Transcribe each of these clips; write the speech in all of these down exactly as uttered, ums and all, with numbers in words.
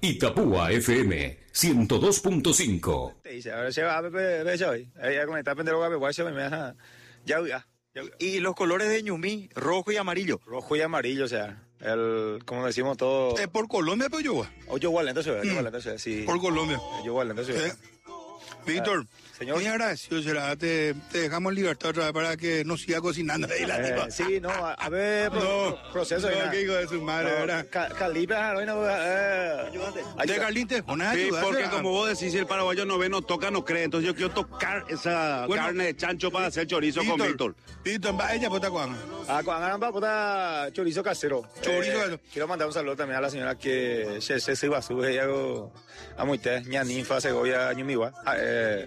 Itapúa F M ciento dos punto cinco. Y los colores de Ñumí, rojo y amarillo. Rojo y amarillo, o sea, el, como decimos todo. Es por Colombia, pero yo. O yo igual, entonces, yo igual, entonces, sí. Por Colombia. Yo igual, entonces. Eh, Víctor, ah, señor. Muy agradecido será, te, te dejamos libertad otra vez para que no siga cocinando ahí la eh, tipa. Sí, no, a, a ver, no, proceso. No, qué hijo de su madre, no, ¿verdad? Calipa, bueno, eh, ayúdate. De Carlín, una Sí, ayuda, porque será. como vos decís, si el paraguayo no ve, no toca, no cree. Entonces yo quiero tocar esa bueno, carne de chancho para hacer chorizo Víctor, con Víctor. Víctor, ella puta cuán. Ah, cuán puta chorizo casero. Chorizo casero. Eh, quiero mandar un saludo también a la señora que se se se basú, ella go a muite, ñaninfa, Segovia, ñumiwa. Eh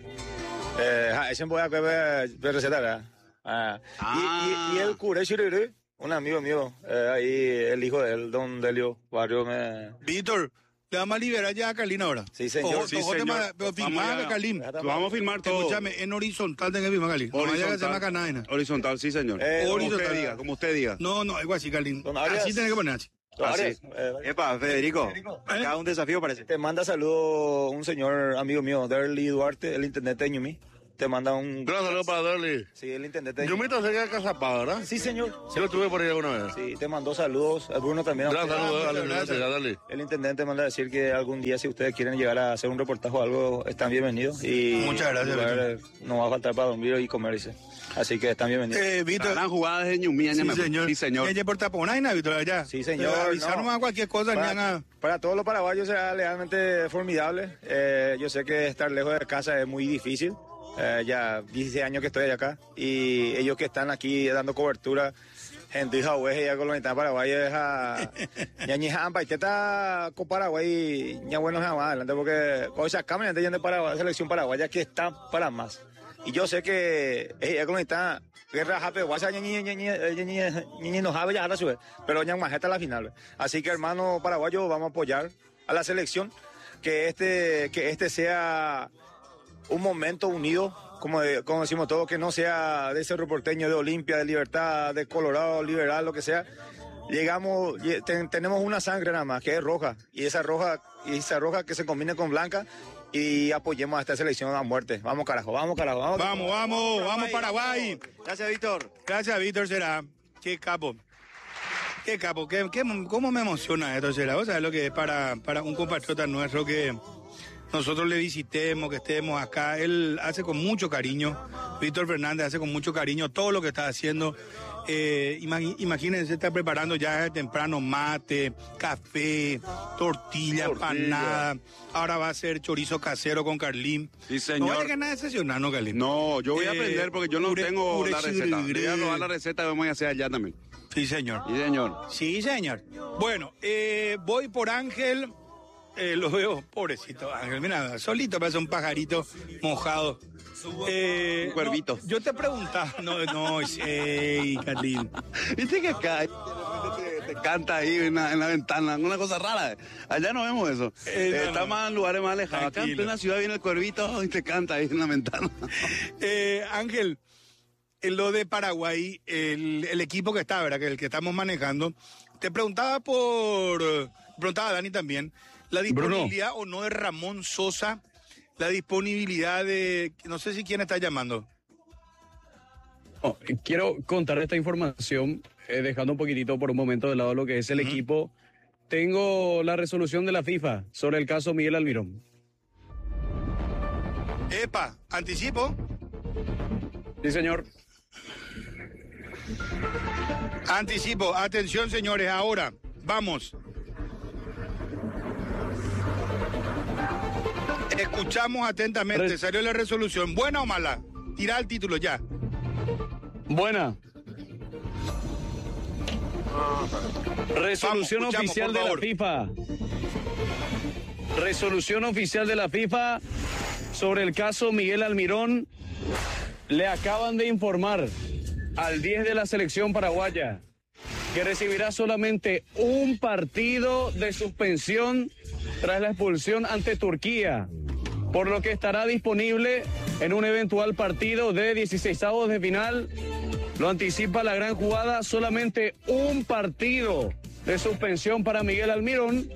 Eh, ese voy a ver receta, ¿verdad? Ah. Ah. Y, y, y el cura Chiriri, un amigo mío, eh, ahí el hijo de él, don Delio Barrio, me... Víctor, le vamos a liberar ya a Carlín ahora. Sí, señor. Ojo, sí, ojo, señor. Te, pero filmar a Carlín. Vamos a filmar todo. Escúchame, en horizontal tenés que filmar Carlín. Horizontal. No vaya horizontal, sí, señor. Eh, como usted diga, como usted diga. No, no, igual así, Carlín. Así tenés que poner así. Así. Eh, Epa, Federico, Federico. Acá ¿Eh? un desafío parece. Te manda saludo un señor amigo mío, Derly Duarte, el intendente de Ñumí. Te manda un... Gran saludo para Derly. Sí, el intendente de Ñumí. Ñumito sería de Cazapá, ¿verdad? Sí, señor. Sí, lo tuve por ahí alguna vez. Sí, te mandó saludos. El Bruno también. Gran saludo, Derly. El intendente manda a decir que algún día, si ustedes quieren llegar a hacer un reportaje o algo, están bienvenidos. Y muchas gracias. Lugar, no va a faltar para dormir y comer, dice. Así que están bienvenidos. Eh, Víctor. Gran jugada de Ñumí. Sí, señor. Sí, señor. ¿Ella por Taponaina, Víctor, allá? Sí, señor. Eh, avisarnos no, a cualquier cosa. Para, para todos los paraguayos será realmente formidable. Eh, yo sé que estar lejos de casa es muy difícil. Eh, ya dieciséis años que estoy acá y ellos que están aquí dando cobertura, gente hija hueje ya con la mitad paraguaya es a ñañija ampa y que está con Paraguay ña bueno más adelante porque hoy se acaban de de Paraguay, selección paraguaya que está para más y yo sé que ella con la mitad guerra jape guasa ñañi ñañi ñañi no sabe ya la sube pero ña más está la final, así que hermano paraguayo vamos a apoyar a la selección que este que este sea un momento unido, como, de, como decimos todos, que no sea de Cerro Porteño, de Olimpia, de Libertad, de Colorado, Liberal, lo que sea. Llegamos, ten, tenemos una sangre nada más, que es roja, y esa roja, y esa roja que se combine con blanca, y apoyemos a esta selección a muerte. Vamos carajo, vamos carajo. Vamos, vamos, vamos, vamos Paraguay. Gracias, Víctor. Gracias, Víctor, será. Qué capo. Qué capo, qué, qué, cómo me emociona esto, será. Vos sabés lo que es para, para un compatriota nuestro que... nosotros le visitemos, que estemos acá. Él hace con mucho cariño, Víctor Fernández hace con mucho cariño todo lo que está haciendo. Eh, imagínense, está preparando ya desde temprano mate, café, tortilla, tortilla, empanada. Ahora va a hacer chorizo casero con Carlín. Sí, señor. No vaya que nada excepcional, ¿no, Carlín? No, yo voy a aprender porque yo no pure, tengo pure la receta. Voy a probar la receta y vamos a hacer allá también. Sí, señor. Sí, señor. Sí, señor. Bueno, eh, voy por Ángel. Eh, lo veo, pobrecito Ángel, mira, solito parece un pajarito mojado. Eh, un cuervito. No, yo te preguntaba, no, no, hey, Carlín. Viste que acá te, te canta ahí en la, en la ventana, una cosa rara. Allá no vemos eso. Eh, no, Está no. más en lugares más alejados. Acá en la ciudad viene el cuervito y te canta ahí en la ventana. eh, Ángel, en lo de Paraguay, el, el equipo que está, ¿verdad? Que el que estamos manejando, te preguntaba por, preguntaba a Dani también, la disponibilidad Bruno. o no de Ramón Sosa, la disponibilidad de, no sé si quién está llamando. Oh, quiero contar esta información, eh, dejando un poquitito por un momento de lado lo que es el uh-huh. equipo. Tengo la resolución de la FIFA sobre el caso Miguel Almirón. Epa, ¿anticipo? Sí, señor. Anticipo, atención señores, ahora, vamos. Escuchamos atentamente, Res... salió la resolución, ¿buena o mala? Tira el título ya. Buena. Resolución Vamos, oficial de la FIFA. Resolución oficial de la FIFA sobre el caso Miguel Almirón. Le acaban de informar al diez de la selección paraguaya que recibirá solamente un partido de suspensión tras la expulsión ante Turquía, por lo que estará disponible en un eventual partido de dieciseisavos de final. Lo anticipa la gran jugada, solamente un partido de suspensión para Miguel Almirón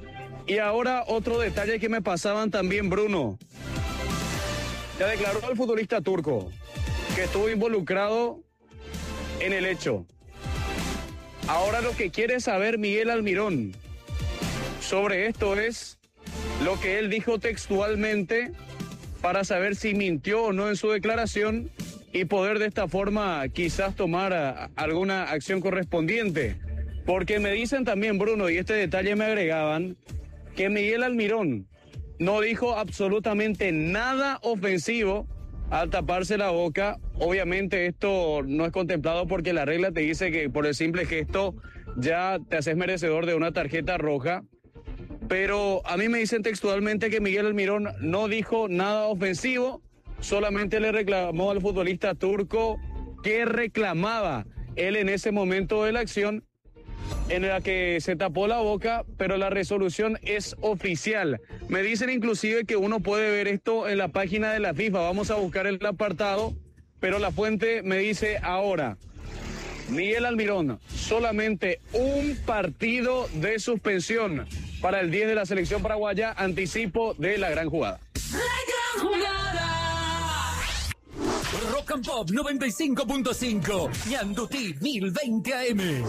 Y ahora otro detalle que me pasaban también, Bruno. Ya declaró el futbolista turco que estuvo involucrado en el hecho. Ahora lo que quiere saber Miguel Almirón sobre esto es lo que él dijo textualmente para saber si mintió o no en su declaración y poder de esta forma quizás tomar a, alguna acción correspondiente. Porque me dicen también, Bruno, y este detalle me agregaban, que Miguel Almirón no dijo absolutamente nada ofensivo al taparse la boca. Obviamente esto no es contemplado porque la regla te dice que por el simple gesto ya te haces merecedor de una tarjeta roja. Pero a mí me dicen textualmente que Miguel Almirón no dijo nada ofensivo, solamente le reclamó al futbolista turco que reclamaba él en ese momento de la acción en la que se tapó la boca, pero la resolución es oficial. Me dicen inclusive que uno puede ver esto en la página de la FIFA. Vamos a buscar el apartado, pero la fuente me dice ahora: Miguel Almirón, solamente un partido de suspensión para el diez de la selección paraguaya, anticipo de la gran jugada. La gran jugada. Rock and Pop noventa y cinco punto cinco, Ñandutí mil veinte A M.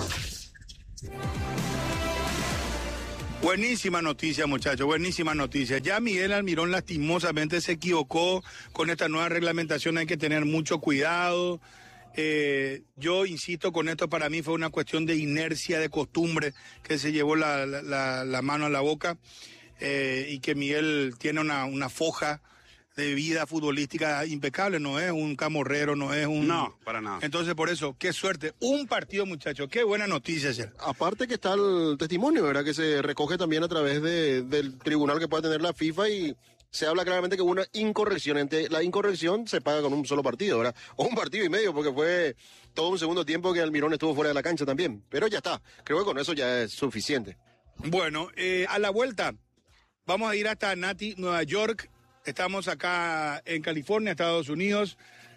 Buenísima noticia, muchachos, buenísima noticia. Ya Miguel Almirón lastimosamente se equivocó con esta nueva reglamentación, hay que tener mucho cuidado. Eh, yo insisto con esto, para mí fue una cuestión de inercia, de costumbre, que se llevó la, la, la mano a la boca, eh, y que Miguel tiene una, una foja de vida futbolística impecable, no es un camorrero, no es un... No, para nada. Entonces, por eso, qué suerte. Un partido, muchachos, qué buena noticia ayer. Aparte que está el testimonio, ¿verdad? Que se recoge también a través de, del tribunal que puede tener la FIFA y se habla claramente que hubo una incorrección. Entre la incorrección se paga con un solo partido, ¿verdad? O un partido y medio, porque fue todo un segundo tiempo que Almirón estuvo fuera de la cancha también. Pero ya está. Creo que con eso ya es suficiente. Bueno, eh, a la vuelta vamos a ir hasta Nati, Nueva York. Estamos acá en California, Estados Unidos.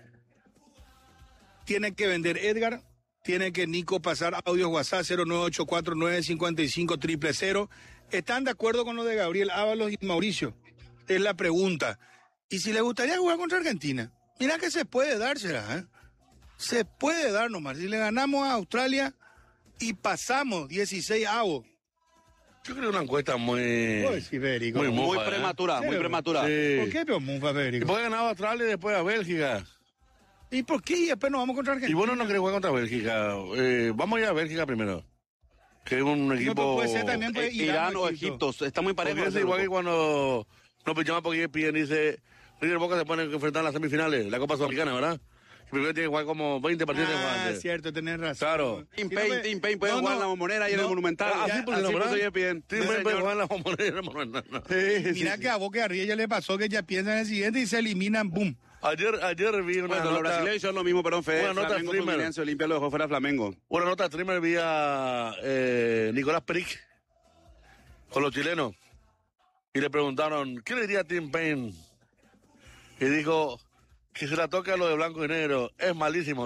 Tiene que vender Edgar, tiene que Nico pasar audios WhatsApp cero nueve ocho cuatro nueve cinco cinco cero cero cero. ¿Están de acuerdo con lo de Gabriel Ábalos y Mauricio? Es la pregunta. ¿Y si le gustaría jugar contra Argentina? Mira que se puede dársela, ¿eh? Se puede dar nomás. Si le ganamos a Australia y pasamos dieciséis avos. Yo creo que una encuesta muy... Sí, Federico. Muy, Muy mufa, prematura, ¿eh? muy prematura. Sí. ¿Por qué, pero mufa, Y Federico? después ganaba Australia y después a Bélgica. ¿Y por qué? Y después nos vamos contra Argentina. Y bueno, no querés jugar contra Bélgica. Eh, vamos a ir a Bélgica primero. Que es un equipo... pero puede ser también, pues, Eh, Irán o Egipto, está muy parejo. Porque es ese igual que grupo. cuando nos pichamos porque E S P N dice, River Boca se pone que enfrentar en las semifinales, la Copa Sudamericana, ¿verdad? Y primero tiene que jugar como veinte partidos de Ah, jugadores. cierto, tenés razón. Claro. Team Sí, Pain, no me- Team Pain puede no, jugar no, en la Bombonera y en no, el Monumental. Ah, así por así el puso bien. Sí, No, puede señor. jugar en la Bombonera, no, no, no. Mira que a Boca y a Ría ya le pasó que ya piensan en el siguiente y se eliminan, ¡boom! Ayer, ayer vi una Bueno, los nota, brasileños hicieron lo mismo, perdón, Fede. Una nota Flamengo streamer. Fluminense, Olimpia lo dejó fuera Flamengo. una nota streamer vi a eh, Nicolás Peric con los chilenos y le preguntaron, ¿qué le diría a Tim Payne? Y dijo, que se la toca a lo de blanco y negro, es malísimo.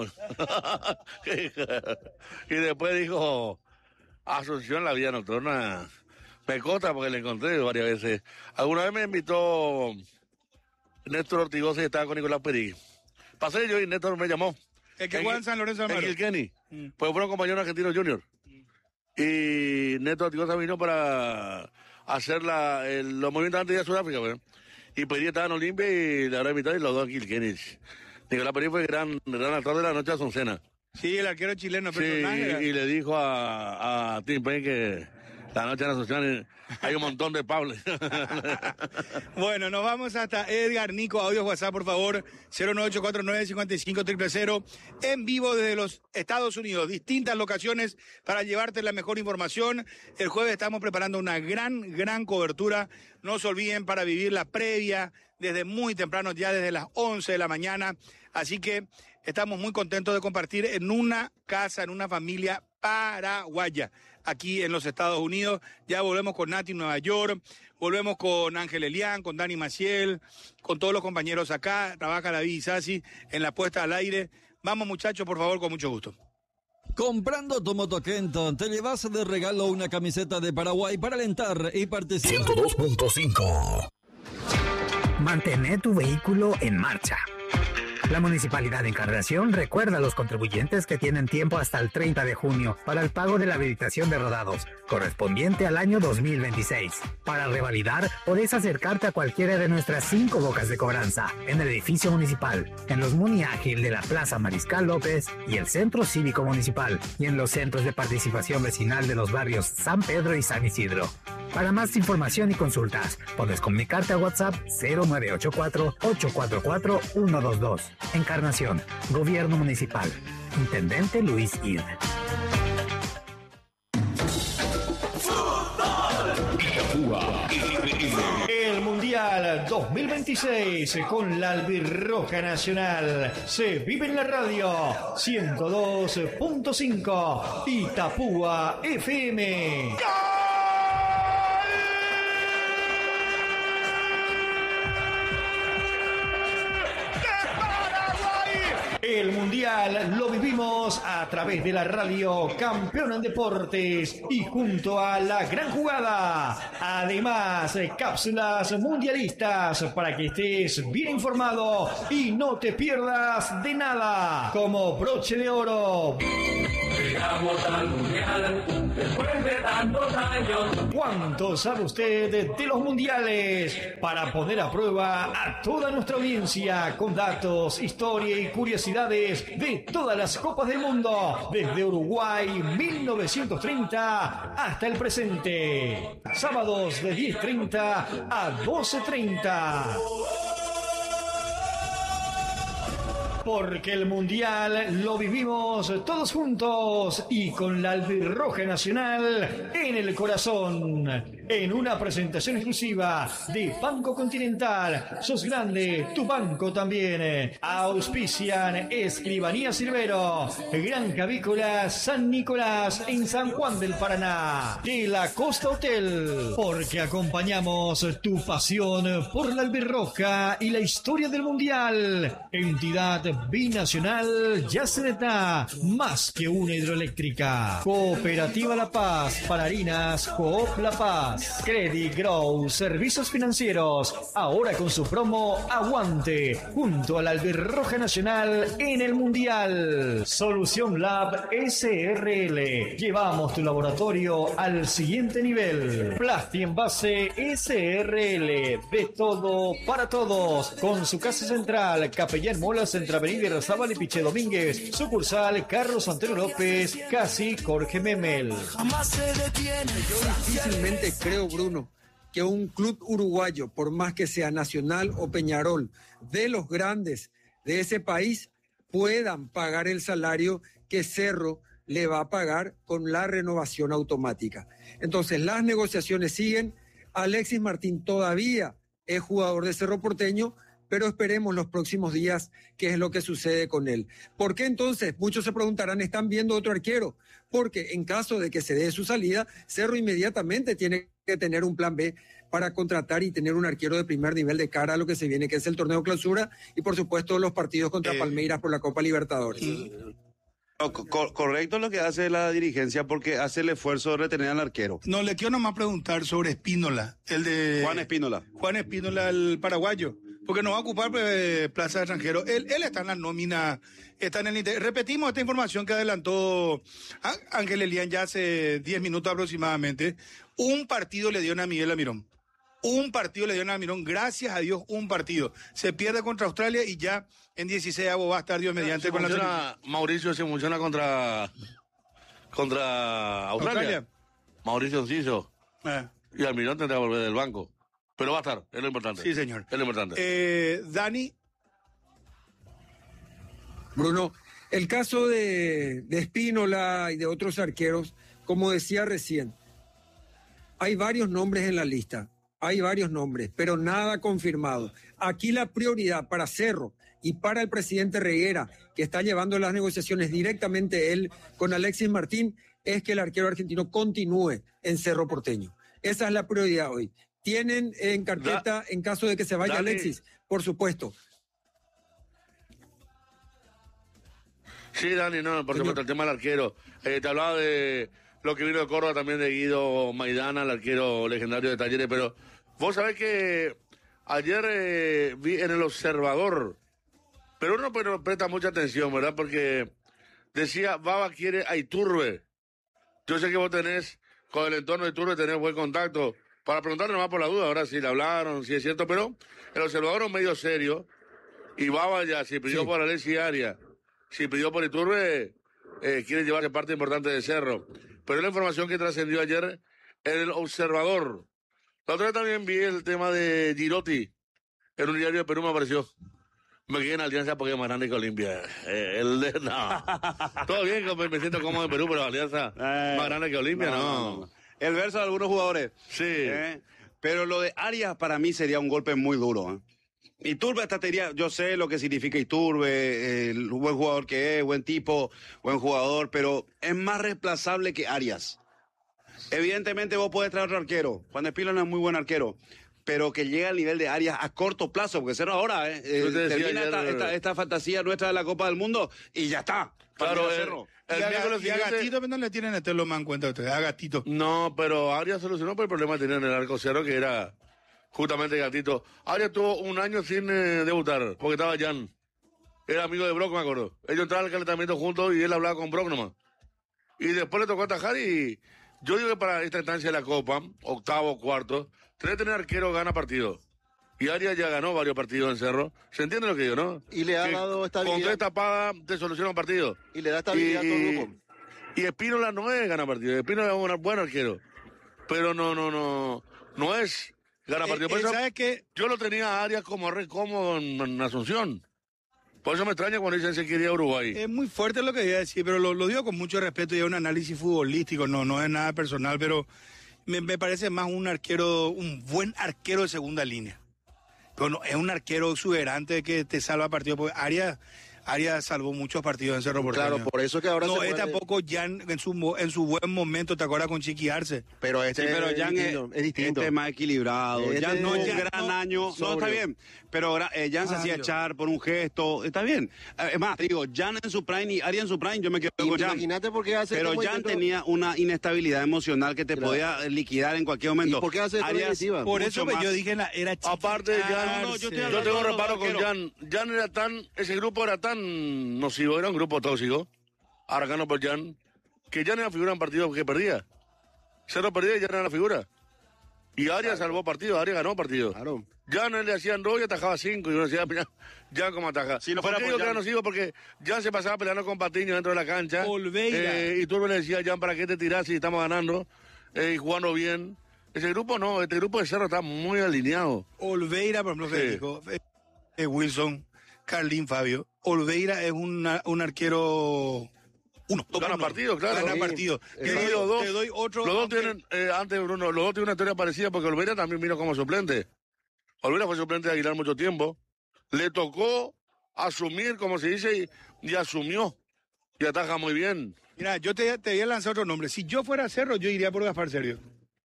Y después dijo, Asunción, la vida nocturna, me consta porque le encontré varias veces. Alguna vez me invitó Néstor Ortigosa y estaba con Nicolás Peric. Pasé yo y Néstor me llamó. El que juega en San Lorenzo de En Almagro. Kilkenny. Mm. Pues fueron compañeros argentinos junior. Y Néstor Ortigosa vino para hacer la, el- los movimientos antes de ir a Sudáfrica, pues. Y Peric estaba en Olimpia y la habrá invitado y los dos en Kilkenny. Nicolás Peric fue gran, gran actor de la noche de Azucena. Sí, el arquero chileno, Sí, personaje. y le dijo a, a Tim Payne que la noche de Azucena hay un montón de Pablo. Bueno, nos vamos hasta Edgar, Nico, audios WhatsApp, por favor, cero nueve ocho cuatro nueve cinco cinco cero cero cero, en vivo desde los Estados Unidos, distintas locaciones para llevarte la mejor información. El jueves estamos preparando una gran, gran cobertura. No se olviden para vivir la previa desde muy temprano, ya desde las once de la mañana. Así que estamos muy contentos de compartir en una casa, en una familia paraguaya, aquí en los Estados Unidos. Ya volvemos con Nati en Nueva York, volvemos con Ángel Elián, con Dani Maciel, con todos los compañeros acá. Trabaja David Isasi en la puesta al aire. Vamos, muchachos, por favor, con mucho gusto. Comprando tu moto Kenton, te llevas de regalo una camiseta de Paraguay para alentar y participar. ciento dos punto cinco. Mantén tu vehículo en marcha. La Municipalidad de Encarnación recuerda a los contribuyentes que tienen tiempo hasta el treinta de junio para el pago de la habilitación de rodados, correspondiente al año dos mil veintiséis. Para revalidar, podés acercarte a cualquiera de nuestras cinco bocas de cobranza, en el edificio municipal, en los Muni Ágil de la Plaza Mariscal López y el Centro Cívico Municipal, y en los centros de participación vecinal de los barrios San Pedro y San Isidro. Para más información y consultas, podés comunicarte a WhatsApp cero nueve ocho cuatro, ocho cuatro cuatro, uno dos dos. Encarnación, Gobierno Municipal. Intendente Luis Id. El Mundial dos mil veintiséis con la Albirroja Nacional se vive en la radio ciento dos punto cinco Itapúa F M. El Mundial lo vivimos a través de la radio Campeón en Deportes y junto a La Gran Jugada. Además, cápsulas mundialistas para que estés bien informado y no te pierdas de nada. Como broche de oro. Llegamos al Mundial después de tantos años. ¿Cuánto sabe usted de los mundiales? Para poner a prueba a toda nuestra audiencia con datos, historia y curiosidades de todas las copas del mundo, desde Uruguay mil novecientos treinta hasta el presente. Sábados de diez treinta a doce treinta. Porque el Mundial lo vivimos todos juntos y con la Albirroja Nacional en el corazón. En una presentación exclusiva de Banco Continental. Sos grande, tu banco también. Auspician Escribanía Silvero, Granja Avícola San Nicolás en San Juan del Paraná. De la Costa Hotel. Porque acompañamos tu pasión por la Albirroja y la historia del Mundial. Entidad binacional Yaceneta, más que una hidroeléctrica. Cooperativa La Paz, para harinas Coop La Paz. Credit Grow, servicios financieros, ahora con su promo Aguante, junto a la Albirroja Nacional en el Mundial. Solución Lab S R L, llevamos tu laboratorio al siguiente nivel. Plasti Envase S R L, de todo para todos, con su casa central, Capellán Molas, entre Avenida Irarrázaval y Piche Domínguez, sucursal Carlos Antero López, casi Jorge Memel. Jamás se detiene. Yo difícilmente creo, Bruno, que un club uruguayo, por más que sea Nacional o Peñarol, de los grandes de ese país, puedan pagar el salario que Cerro le va a pagar con la renovación automática. Entonces, las negociaciones siguen. Alexis Martín todavía es jugador de Cerro Porteño, pero esperemos los próximos días qué es lo que sucede con él. ¿Por qué entonces? Muchos se preguntarán, ¿están viendo otro arquero? Porque en caso de que se dé su salida, Cerro inmediatamente tiene que tener un plan B para contratar y tener un arquero de primer nivel de cara a lo que se viene, que es el torneo clausura y por supuesto los partidos contra eh, Palmeiras por la Copa Libertadores. Y... No, co- correcto lo que hace la dirigencia porque hace el esfuerzo de retener al arquero. No, le quiero nomás preguntar sobre Espínola, el de... Juan Espínola. Juan Espínola, el paraguayo. Porque no va a ocupar eh, plaza de extranjero. Él, él está en la nómina, está en el inter... Repetimos esta información que adelantó Ángel Elián ya hace diez minutos aproximadamente. Un partido le dio a Miguel Almirón. Un partido le dio a Almirón, gracias a Dios, un partido. Se pierde contra Australia y ya en dieciséis va a estar Dios mediante con funciona, la selección. Mauricio se emociona contra, contra Australia. Australia. Mauricio Enciso. Eh. Y Almirón tendrá que volver del banco. Pero va a estar, es lo importante. Sí, señor. Es lo importante. Eh, Dani. Bruno, el caso de, de Espínola y de otros arqueros, como decía recién, hay varios nombres en la lista, hay varios nombres, pero nada confirmado. Aquí la prioridad para Cerro y para el presidente Reguera, que está llevando las negociaciones directamente él con Alexis Martín, es que el arquero argentino continúe en Cerro Porteño. Esa es la prioridad hoy. ¿Tienen en carpeta en caso de que se vaya Dani. Alexis? Por supuesto. Sí, Dani, no, por supuesto, el tema del arquero. Eh, te hablaba de lo que vino de Córdoba también de Guido Maidana, el arquero legendario de Talleres, pero vos sabés que ayer eh, vi en El Observador, pero uno pero presta mucha atención, ¿verdad? Porque decía, Baba quiere a Iturbe. Yo sé que vos tenés, con el entorno de Iturbe, tenés buen contacto. Para preguntarle nomás por la duda, ahora si le hablaron, si es cierto, pero El Observador es medio serio, y Baba ya, si pidió sí. por Alexis Arias, si pidió por Iturbe, eh, quiere llevarse parte importante de Cerro. Pero es la información que trascendió ayer en El Observador. La otra vez también vi el tema de Girotti. En un diario de Perú me apareció. Me quedé en Alianza porque es más grande que Olimpia. Eh, el de, no. Todo bien, me siento cómodo en Perú, pero Alianza eh, más grande que Olimpia, no. no. no. El verso de algunos jugadores. Sí. Eh, pero lo de Arias para mí sería un golpe muy duro, ¿eh? Iturbe hasta te diría, yo sé lo que significa Iturbe, eh, el buen jugador que es, buen tipo, buen jugador, pero es más reemplazable que Arias. Evidentemente vos podés traer otro arquero, Juan Espino no es muy buen arquero, pero que llegue al nivel de Arias a corto plazo, porque Cerro ahora, eh, eh, termina ayer, esta, esta, esta fantasía nuestra de la Copa del Mundo y ya está. Claro, Cerro. El, el y, a, y a Gatito no le tienen este lo más en cuenta ustedes, a Gatito. No, pero Arias solucionó por el problema que tenía en el arco Cerro, que era... Justamente Gatito. Arias tuvo un año sin eh, debutar, porque estaba Jan. Era amigo de Brock, me acuerdo. Ellos entraban al calentamiento juntos y él hablaba con Brock nomás. Y después le tocó atajar y yo digo que para esta instancia de la Copa, octavo, cuarto, tenés que tener arquero gana partido. Y Arias ya ganó varios partidos en Cerro. ¿Se entiende lo que digo, no? Y le ha que dado estabilidad. Con tres tapadas te soluciona un partido. Y le da estabilidad y, a todo el grupo. Y Espínola no es gana partido. Espínola es un buen arquero. Pero no, no, no, no es... Gana partido. Por eh, eso ¿sabes qué? Yo lo tenía a Arias como re cómodo en, en Asunción. Por eso me extraña cuando dicen que se quería Uruguay. Es muy fuerte lo que voy a decir, pero lo, lo digo con mucho respeto y es un análisis futbolístico, no, no es nada personal, pero me, me parece más un arquero, un buen arquero de segunda línea. Pero no, es un arquero exuberante que te salva partido, porque Arias... Arias salvó muchos partidos en Cerro Porteño. Claro, por eso que ahora no, se es puede... tampoco Jan en su, en su buen momento, ¿te acuerdas con Chiqui Arce? Pero este sí, pero Jan es, distinto, es distinto. Este es más equilibrado. Este Jan no es Jan, gran no, año. sobrio. No, está bien. Pero eh, Jan se hacía echar por un gesto. Está bien. Es más, digo, Jan en su prime y Arias en su prime, yo me quedo con Jan. Imagínate por qué hace Pero este Jan movimiento... tenía una inestabilidad emocional que te claro. podía liquidar en cualquier momento. ¿Y por qué hace Arias, Por eso que yo dije, la, era Chiqui Aparte de Jan, Arce. no, no, yo, yo tengo un reparo con Jan. Jan era tan, ese grupo era tan nocivo, era un grupo tóxico, arrancando por Jan, que Jan era figura en partidos que perdía. Cerro perdía y Jan era la figura. Y Arias claro. salvó partidos, Arias ganó partidos. Claro. Jan él le hacían dos y atajaba cinco. Y uno decía, mira, Jan como ataja. Si no ¿Por qué digo que era nocivo? Porque Jan se pasaba peleando con Patiño dentro de la cancha. Eh, y tú le decías, Jan, ¿para qué te tirás si estamos ganando? Eh, y jugando bien. Ese grupo no, este grupo de Cerro está muy alineado. Olveira, por ejemplo, sí. que dijo, eh, Wilson, Carlín, Fabio. Olveira es una, un arquero... Uno, gana uno. partido, claro. Gana sí. partido. Te doy, dos, te doy otro. Los dos aunque... tienen, eh, antes Bruno, los dos tienen una historia parecida porque Olveira también vino como suplente. Olveira fue suplente de Aguilar mucho tiempo. Le tocó asumir, como se dice, y, y asumió. Y ataja muy bien. Mira, yo te, te voy a lanzar otro nombre. Si yo fuera Cerro, yo iría por Gaspar Sergio.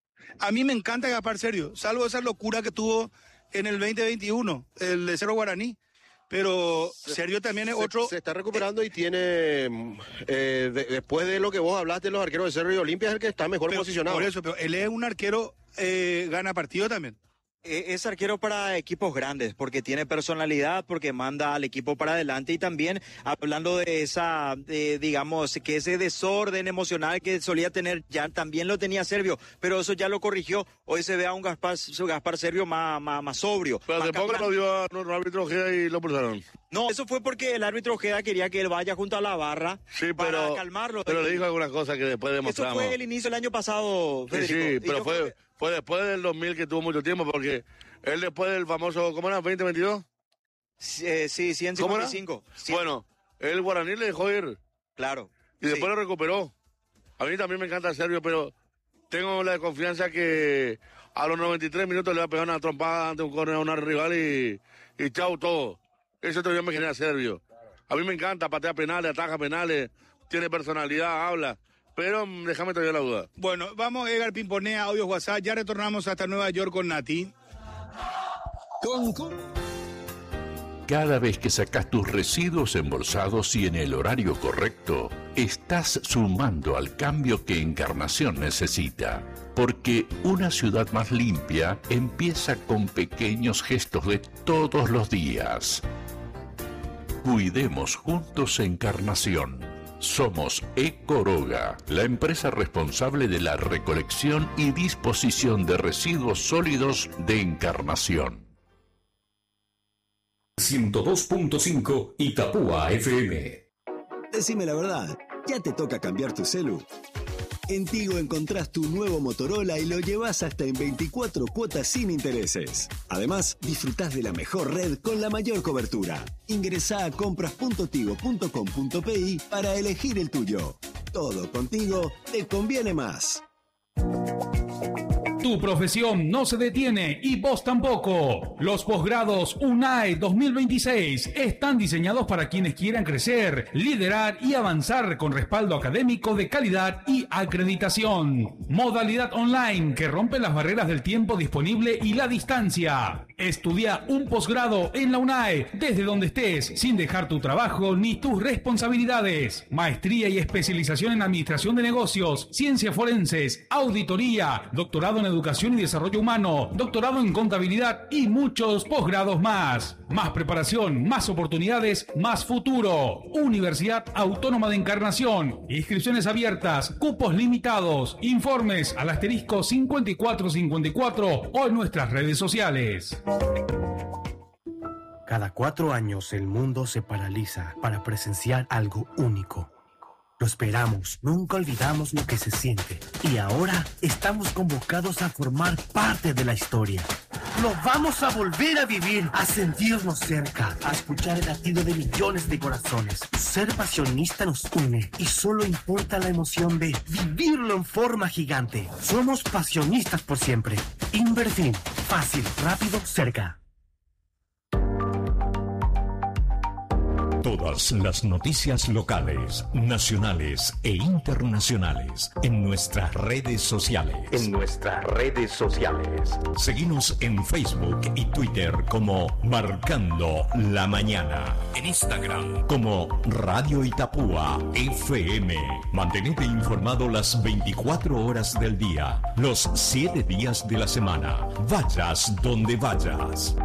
A mí me encanta Gaspar Sergio, salvo esa locura que tuvo en el veinte veintiuno, el de Cerro Guaraní. Pero Sergio también es se, otro... Se está recuperando y tiene, eh, de, después de lo que vos hablaste, los arqueros de Cerro y Olimpia es el que está mejor pero, posicionado. Por eso, pero él es un arquero, eh, gana partido también. Es arquero para equipos grandes, porque tiene personalidad, porque manda al equipo para adelante y también hablando de esa, de, digamos, que ese desorden emocional que solía tener, ya también lo tenía Sergio, pero eso ya lo corrigió. Hoy se ve a un Gaspar, Gaspar Sergio más, más, más sobrio. Pero más de poco lo dio a nuestro árbitro Ojeda y lo pulsaron. No, eso fue porque el árbitro Ojeda quería que él vaya junto a la barra sí, para pero, calmarlo. Pero le dijo algunas cosas que después demostramos. Eso fue el inicio del año pasado, Federico. Sí, sí pero fue, creo... fue después del dos mil que tuvo mucho tiempo, porque él después del famoso, ¿cómo era? ¿veinte veintidós? Eh, sí, ciento cincuenta y cinco. Bueno, el Guaraní le dejó ir. Claro. Y después sí. lo recuperó. A mí también me encanta Sergio, pero tengo la confianza que a los noventa y tres minutos le va a pegar una trompada ante un córner a una rival y, y chau todo. Eso todavía me genera Sergio. A mí me encanta, patea penales, ataja penales, tiene personalidad, habla. Pero déjame todavía la duda. Bueno, vamos a Edgar Pimponea, audio WhatsApp. Ya retornamos hasta Nueva York con Nati. Con... cada vez que sacas tus residuos embolsados y en el horario correcto, estás sumando al cambio que Encarnación necesita. Porque una ciudad más limpia empieza con pequeños gestos de todos los días. Cuidemos juntos Encarnación. Somos Ecoroga, la empresa responsable de la recolección y disposición de residuos sólidos de Encarnación. ciento dos punto cinco Itapúa F M. Decime la verdad, ¿ya te toca cambiar tu celu? En Tigo encontrás tu nuevo Motorola y lo llevas hasta en veinticuatro cuotas sin intereses. Además, disfrutás de la mejor red con la mayor cobertura. Ingresá a compras punto tigo punto com punto pi para elegir el tuyo. Todo contigo te conviene más. Tu profesión no se detiene y vos tampoco. Los posgrados UNAE dos mil veintiséis están diseñados para quienes quieran crecer, liderar y avanzar con respaldo académico de calidad y acreditación. Modalidad online que rompe las barreras del tiempo disponible y la distancia. Estudia un posgrado en la UNAE desde donde estés, sin dejar tu trabajo ni tus responsabilidades. Maestría y especialización en administración de negocios, ciencias forenses, auditoría, doctorado en educación y desarrollo humano, doctorado en contabilidad y muchos posgrados más. Más preparación, más oportunidades, más futuro. Universidad Autónoma de Encarnación. Inscripciones abiertas, cupos limitados. Informes al asterisco cincuenta y cuatro cincuenta y cuatro o en nuestras redes sociales. Cada cuatro años el mundo se paraliza para presenciar algo único. Lo esperamos, nunca olvidamos lo que se siente. Y ahora estamos convocados a formar parte de la historia. Lo vamos a volver a vivir, a sentirnos cerca, a escuchar el latido de millones de corazones. Ser pasionista nos une y solo importa la emoción de vivirlo en forma gigante. Somos pasionistas por siempre. Inverfin, fácil, rápido, cerca. Todas las noticias locales, nacionales e internacionales en nuestras redes sociales. En nuestras redes sociales. Seguinos en Facebook y Twitter como Marcando la Mañana. En Instagram como Radio Itapúa F M. Mantenete informado las veinticuatro horas del día, los siete días de la semana. Vayas donde vayas.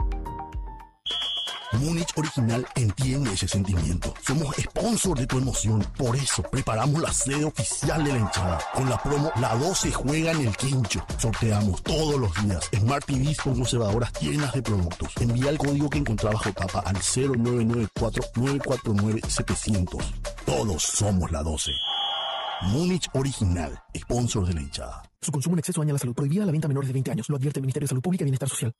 Múnich Original entiende ese sentimiento. Somos sponsor de tu emoción. Por eso preparamos la sede oficial de la hinchada. Con la promo La doce juega en el quincho. Sorteamos todos los días Smart T Vs con conservadoras llenas de productos. Envía el código que encontraba J al cero nueve nueve cuatro nueve cuatro nueve siete cero cero. Todos somos la doce. Múnich Original, sponsor de la hinchada. Su consumo en exceso daña la salud. Prohibida la venta a menores de veinte años. Lo advierte el Ministerio de Salud Pública y Bienestar Social.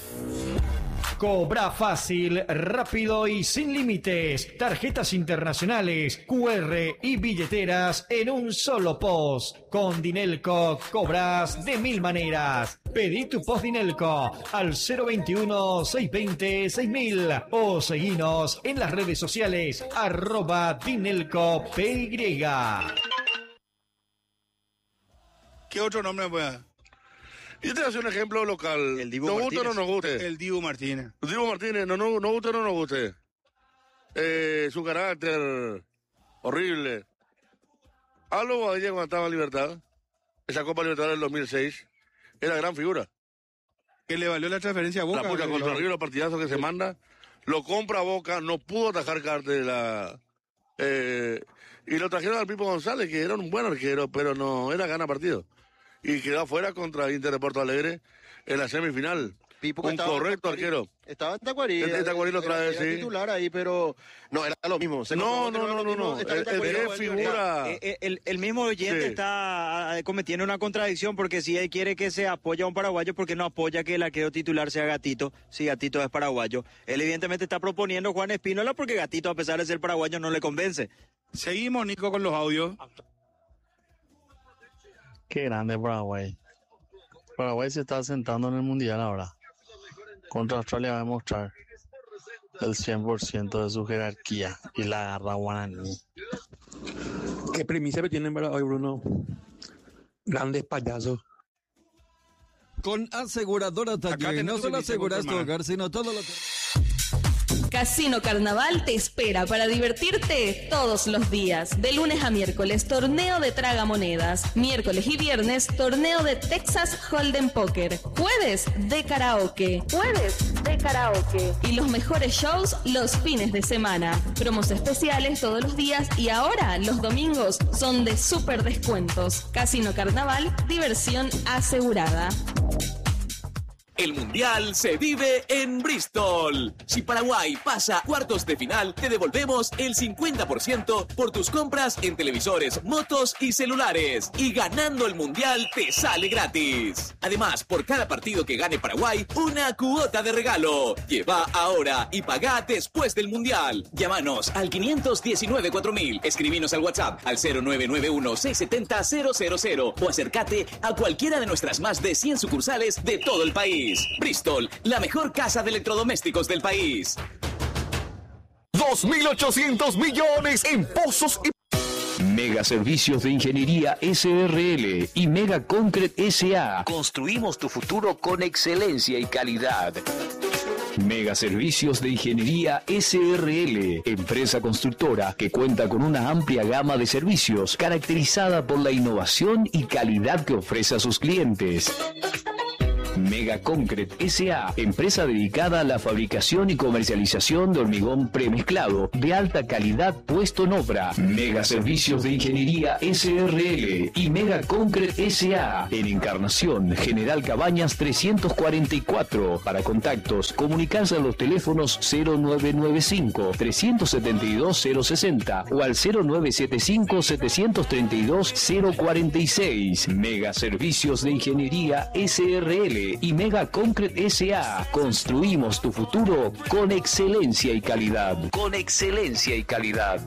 Cobra fácil, rápido y sin límites. Tarjetas internacionales, Q R y billeteras en un solo post. Con Dinelco cobras de mil maneras. Pedí tu post Dinelco al cero veintiuno, seiscientos veinte, seis mil o seguinos en las redes sociales arroba Dinelco P Y. ¿Qué otro nombre me puede dar? Yo te voy a hacer un ejemplo local. El Dibu ¿Nos Martínez. gusta o no nos guste? El Dibu Martínez. El Dibu Martínez, no, no, no guste o no nos guste. Eh, su carácter horrible. Aldo Badilla cuando estaba en Libertad, esa Copa Libertadores del dos mil seis, era gran figura. Que le valió la transferencia a Boca. La pucha contra River, los partidazos que se manda. Lo compra Boca, no pudo atajar Cartela. Eh, y lo trajeron al Pipo González, que era un buen arquero, pero no era gana partido. Y quedó afuera contra Inter de Porto Alegre en la semifinal. Pipo, un estaba correcto en arquero. Estaba en Tacuarí. En Tacuarí lo trae, era sí. titular ahí, pero no, era lo mismo. Se No, notaba no, que no, era lo no, mismo no. estar en El, Tacuarí. el, el figura. El, el, el mismo oyente Sí. está ah, cometiendo una contradicción porque si él quiere que se apoye a un paraguayo, porque no apoya que el arquero titular sea Gatito, si Gatito es paraguayo. Él evidentemente está proponiendo Juan Espínola porque Gatito, a pesar de ser paraguayo, no le convence. Seguimos, Nico, con los audios. Qué grande Paraguay. Paraguay se está sentando en el Mundial ahora. Contra Australia va a demostrar el cien por ciento de su jerarquía y la garra guaraní. ¿Qué premisa me tienen para hoy, Bruno? Grandes payasos. Con aseguradora Taller, no solo aseguras tu hogar, sino todo lo que... Casino Carnaval te espera para divertirte todos los días. De lunes a miércoles, torneo de tragamonedas. Miércoles y viernes, torneo de Texas Hold'em Poker. Jueves de karaoke. Jueves de karaoke. Y los mejores shows los fines de semana. Promos especiales todos los días y ahora los domingos son de súper descuentos. Casino Carnaval, diversión asegurada. El Mundial se vive en Bristol. Si Paraguay pasa cuartos de final, te devolvemos el cincuenta por ciento por tus compras en televisores, motos y celulares. Y ganando el Mundial te sale gratis. Además, por cada partido que gane Paraguay, una cuota de regalo. Lleva ahora y paga después del Mundial. Llámanos al quinientos diecinueve cuatro mil. Escribinos al WhatsApp al cero nueve nueve uno seis siete cero cero cero cero o acércate a cualquiera de nuestras más de cien sucursales de todo el país. Bristol, la mejor casa de electrodomésticos del país. dos mil ochocientos millones en pozos y... Mega Servicios de Ingeniería S R L y Mega Concrete S A. Construimos tu futuro con excelencia y calidad. Mega Servicios de Ingeniería S R L, empresa constructora que cuenta con una amplia gama de servicios caracterizada por la innovación y calidad que ofrece a sus clientes. Mega Concrete S A, empresa dedicada a la fabricación y comercialización de hormigón premezclado de alta calidad puesto en obra. Mega Servicios de Ingeniería S R L y Mega Concrete S A en Encarnación, General Cabañas trescientos cuarenta y cuatro. Para contactos, comunicarse a los teléfonos cero nueve nueve cinco, tres siete dos, cero seis cero o al cero nueve siete cinco, siete tres dos, cero cuatro seis. Mega Servicios de Ingeniería S R L y Mega Concrete S A. Construimos tu futuro con excelencia y calidad. Con excelencia y calidad.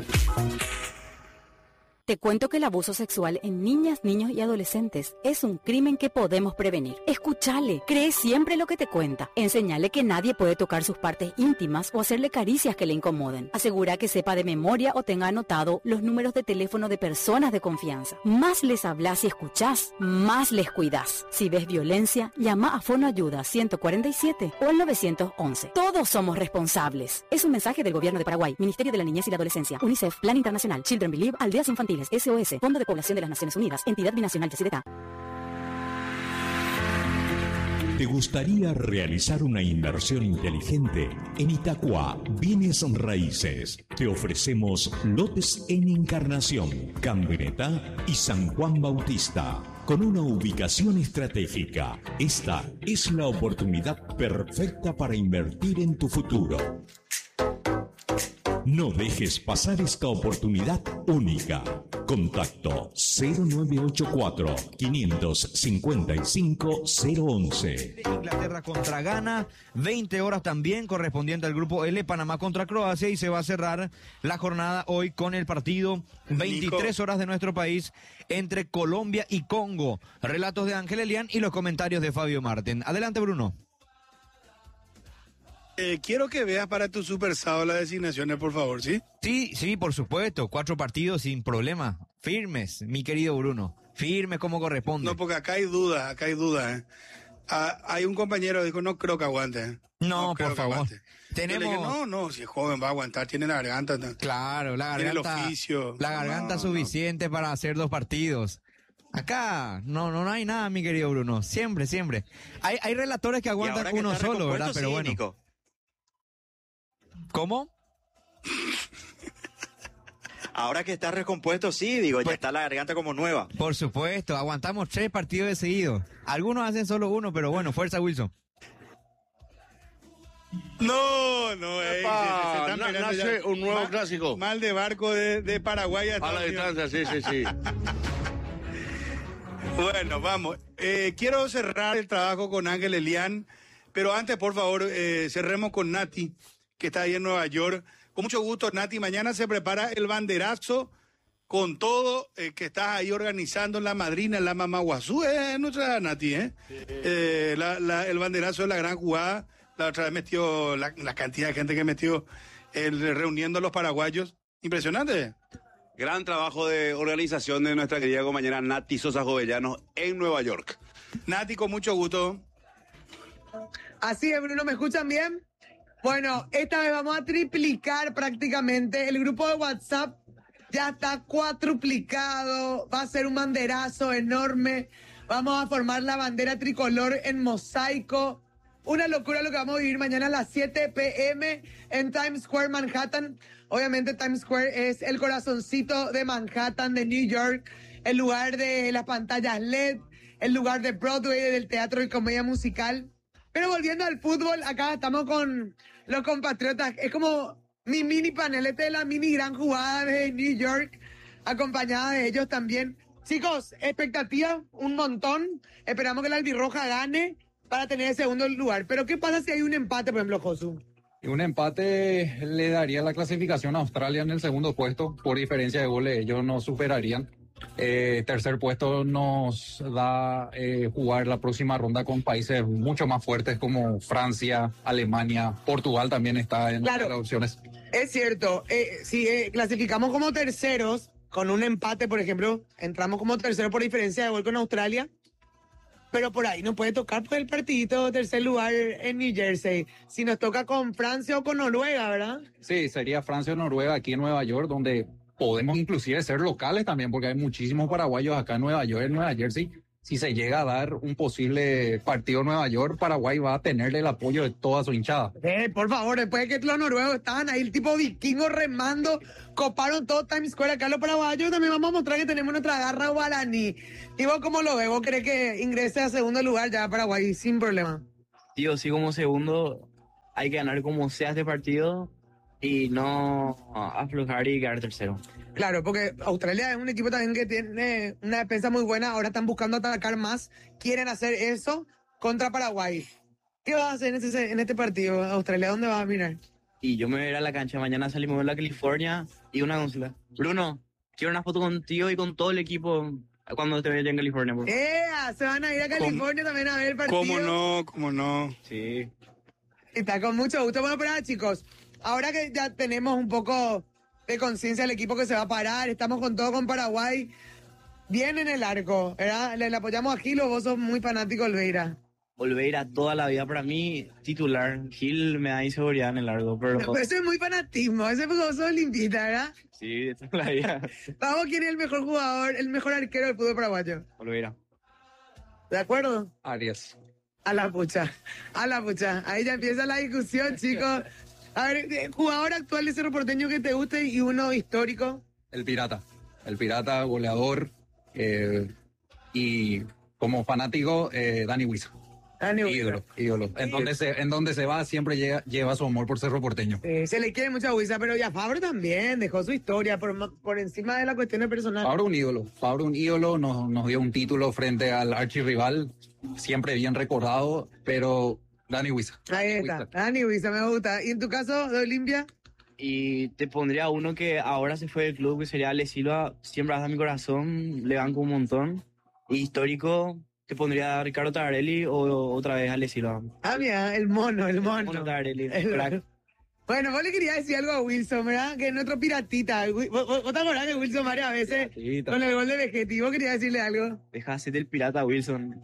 Te cuento que el abuso sexual en niñas, niños y adolescentes es un crimen que podemos prevenir. Escúchale, cree siempre lo que te cuenta. Enseñale que nadie puede tocar sus partes íntimas o hacerle caricias que le incomoden. Asegura que sepa de memoria o tenga anotado los números de teléfono de personas de confianza. Más les hablas y escuchás, más les cuidás. Si ves violencia, llama a Fono Ayuda ciento cuarenta y siete o al nueve once. Todos somos responsables. Es un mensaje del Gobierno de Paraguay, Ministerio de la Niñez y la Adolescencia, UNICEF, Plan Internacional, Children Believe, Aldeas Infantiles, S O S, Fondo de Población de las Naciones Unidas, Entidad Binacional Yacyretá. ¿Te gustaría realizar una inversión inteligente? En Itacua, Bienes Raíces. Te ofrecemos lotes en Encarnación, Cambreta y San Juan Bautista. Con una ubicación estratégica, esta es la oportunidad perfecta para invertir en tu futuro. No dejes pasar esta oportunidad única. Contacto cero nueve ocho cuatro, cinco cinco cinco, cero once. Inglaterra contra Ghana, veinte horas también correspondiente al grupo L, Panamá contra Croacia, y se va a cerrar la jornada hoy con el partido veintitrés horas de nuestro país entre Colombia y Congo. Relatos de Ángel Elián y los comentarios de Fabio Marten. Adelante, Bruno. Eh, quiero que veas para tu super sábado las designaciones, por favor, ¿sí? Sí, sí, por supuesto. Cuatro partidos sin problema. Firmes, mi querido Bruno. Firmes como corresponde. No, porque acá hay dudas, acá hay dudas. ¿eh? Ah, hay un compañero que dijo, no creo que aguante. ¿eh? No, no por favor. Tenemos... Dije, no, no, si es joven va a aguantar, tiene la garganta. Claro, la garganta. Tiene el oficio. La garganta no, suficiente no. para hacer dos partidos. Acá no, no, no hay nada, mi querido Bruno. Siempre, siempre. Hay, hay relatores que aguantan que uno solo, ¿verdad? Pero sí, bueno. Nico. ¿Cómo? Ahora que está recompuesto, sí, digo, pues, ya está la garganta como nueva. Por supuesto, aguantamos tres partidos de seguido. Algunos hacen solo uno, pero bueno, fuerza, Wilson. No, no, ey, Epa, se, se na, nace ya. un nuevo mal, clásico. Mal de barco de, de Paraguay a, a la distancia, sí, sí, sí. Bueno, vamos. Eh, quiero cerrar el trabajo con Ángel Elián, pero antes, por favor, eh, cerremos con Nati, que está ahí en Nueva York. Con mucho gusto, Nati. Mañana se prepara el banderazo con todo, eh, que estás ahí organizando la madrina, la mamaguazú, es eh, nuestra Nati, ¿eh? Sí. eh la, la, el banderazo es la gran jugada. La otra vez metió la, la cantidad de gente que metió el, reuniendo a los paraguayos. Impresionante. Gran trabajo de organización de nuestra querida compañera Nati Sosa Jovellanos en Nueva York. Nati, con mucho gusto. Así es, Bruno, ¿me escuchan bien? Bueno, esta vez vamos a triplicar prácticamente. El grupo de WhatsApp ya está cuatruplicado. Va a ser un banderazo enorme. Vamos a formar la bandera tricolor en mosaico. Una locura lo que vamos a vivir mañana a las siete pe eme en Times Square, Manhattan. Obviamente Times Square es el corazoncito de Manhattan, de New York. El lugar de las pantallas L E D. El lugar de Broadway, del teatro y comedia musical. Pero volviendo al fútbol, acá estamos con los compatriotas. Es como mi mini panel, este de la mini gran jugada de New York, acompañada de ellos también. Chicos, expectativa, un montón. Esperamos que la albirroja gane para tener el segundo lugar. Pero ¿qué pasa si hay un empate, por ejemplo, Josu? Un empate le daría la clasificación a Australia en el segundo puesto. Por diferencia de goles, ellos no superarían. Eh, tercer puesto nos da eh, jugar la próxima ronda con países mucho más fuertes como Francia, Alemania, Portugal también está en Claro. las opciones. Es cierto, eh, si eh, clasificamos como terceros, con un empate, por ejemplo, entramos como terceros por diferencia de gol con Australia, pero por ahí nos puede tocar pues, el partidito tercer lugar en New Jersey. Si nos toca con Francia o con Noruega, ¿verdad? Sí, sería Francia o Noruega aquí en Nueva York, donde podemos inclusive ser locales también, porque hay muchísimos paraguayos acá en Nueva York, en Nueva Jersey. Si se llega a dar un posible partido en Nueva York, Paraguay va a tener el apoyo de toda su hinchada. Eh, por favor, después de que los noruegos estaban ahí, el tipo vikingo remando, coparon todo Times Square. Acá los paraguayos también vamos a mostrar que tenemos nuestra garra guaraní. ¿Y vos cómo lo ves? ¿Vos crees que ingrese a segundo lugar ya Paraguay sin problema? Sí o sí, como segundo, hay que ganar como sea este partido y no aflojar y quedar tercero. Claro, porque Australia es un equipo también que tiene una defensa muy buena. Ahora están buscando atacar más. Quieren hacer eso contra Paraguay. ¿Qué vas a hacer en este, en este partido, Australia? ¿Dónde vas a mirar? Y yo me voy a ir a la cancha. Mañana salimos de la California y una consola. Bruno, quiero una foto contigo y con todo el equipo cuando te vaya en California. Por favor. ¡Eh! Se van a ir a California también a ver el partido. ¿Cómo no? ¿Cómo no? Sí. Está con mucho gusto. Bueno, pero nada, chicos, ahora que ya tenemos un poco de conciencia del equipo que se va a parar, estamos con todo con Paraguay, bien en el arco, ¿verdad? Le, le apoyamos a Gil, o vos sos muy fanático de Olveira. Olveira toda la vida para mí titular. Gil me da inseguridad en el largo, pero... Pero eso es muy fanatismo, ese es porque vos sos olimpista, ¿verdad? Sí, de toda la vida. Vamos, ¿quién es el mejor jugador, el mejor arquero del fútbol paraguayo? Olveira. ¿De acuerdo? Arias. A la pucha, a la pucha. Ahí ya empieza la discusión, chicos. A ver, eh, jugador actual de Cerro Porteño que te guste y uno histórico. El Pirata. El Pirata, goleador. eh, y como fanático, eh, Dani Huiza. Dani Huiza. Ídolo, ídolo. En donde, se, en donde se va, siempre llega, lleva su amor por Cerro Porteño. Eh, se le quiere mucho a Huiza, pero ya Fabro también dejó su historia por, ma- por encima de la cuestión personal. Fabro un ídolo. Fabro un ídolo, nos, nos dio un título frente al archirrival, siempre bien recordado, pero Dani Huiza. Ahí está, Dani Huiza, me gusta. ¿Y en tu caso, de Olimpia? Y te pondría uno que ahora se fue del club, que sería Ale Silva. Siempre hasta mi corazón, le banco un montón. Y histórico, te pondría a Ricardo Tabarelli o otra vez Ale Silva. Ah, mira, el mono, el mono. Mono Tabarelli, El- crack. Bueno, vos le querías decir algo a Wilson, ¿verdad? Que es nuestro piratita. Wi- ¿Vos, vos- vos te acordás de Wilson varias veces Piratita. con el gol de Vegetti? ¿Vos querías decirle algo? Deja de ser el pirata, Wilson.